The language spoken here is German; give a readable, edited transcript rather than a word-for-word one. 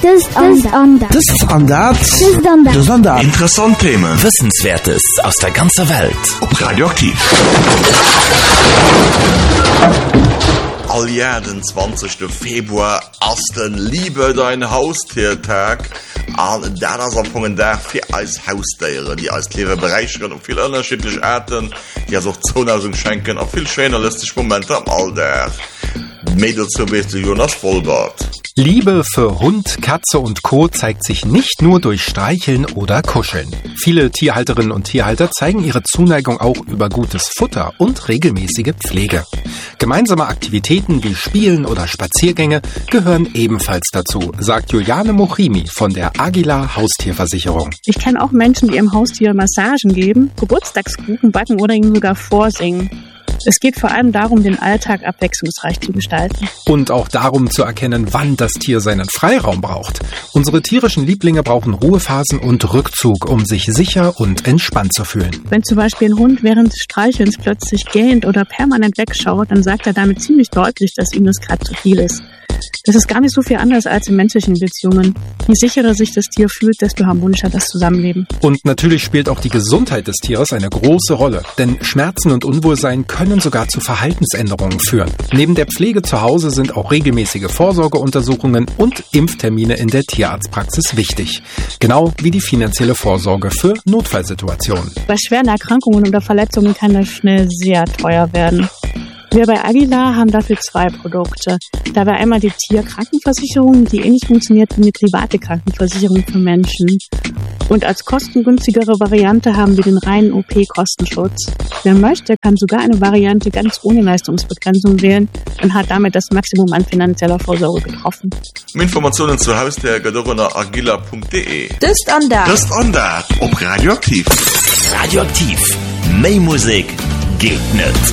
Interessant Themen. Wissenswertes aus der ganzen Welt. Auf Radioaktiv. Alljahr den 20. Februar ist den Liebe dein Haustiertag. Und da ist am Tag für als Haustiere, die als Tiere bereichern und viele unterschiedliche Arten, die also Zuneigung schenken, auch viel schöne, lustige Momente am Alltag. Mädels so bist du Jonas Vollbart. Liebe für Hund, Katze und Co. zeigt sich nicht nur durch Streicheln oder Kuscheln. Viele Tierhalterinnen und Tierhalter zeigen ihre Zuneigung auch über gutes Futter und regelmäßige Pflege. Gemeinsame Aktivitäten wie Spielen oder Spaziergänge gehören ebenfalls dazu, sagt Juliane Mochimi von der Agila Haustierversicherung. Ich kenne auch Menschen, die ihrem Haustier Massagen geben, Geburtstagskuchen backen oder ihnen sogar vorsingen. Es geht vor allem darum, den Alltag abwechslungsreich zu gestalten. Und auch darum zu erkennen, wann das Tier seinen Freiraum braucht. Unsere tierischen Lieblinge brauchen Ruhephasen und Rückzug, um sich sicher und entspannt zu fühlen. Wenn zum Beispiel ein Hund während des Streichelns plötzlich gähnt oder permanent wegschaut, dann sagt er damit ziemlich deutlich, dass ihm das gerade zu viel ist. Das ist gar nicht so viel anders als in menschlichen Beziehungen. Je sicherer sich das Tier fühlt, desto harmonischer das Zusammenleben. Und natürlich spielt auch die Gesundheit des Tieres eine große Rolle. Denn Schmerzen und Unwohlsein können sogar zu Verhaltensänderungen führen. Neben der Pflege zu Hause sind auch regelmäßige Vorsorgeuntersuchungen und Impftermine in der Tierarztpraxis wichtig. Genau wie die finanzielle Vorsorge für Notfallsituationen. Bei schweren Erkrankungen oder Verletzungen kann das schnell sehr teuer werden. Wir bei Agila haben dafür 2 Produkte. Da wäre einmal die Tierkrankenversicherung, die ähnlich funktioniert wie eine private Krankenversicherung für Menschen. Und als kostengünstigere Variante haben wir den reinen OP-Kostenschutz. Wer möchte, kann sogar eine Variante ganz ohne Leistungsbegrenzung wählen und hat damit das Maximum an finanzieller Vorsorge getroffen. Informationen zu Haustier auf agila.de. Das Standard auf Radioaktiv. Radioaktiv. Mehr Musik gilt nicht.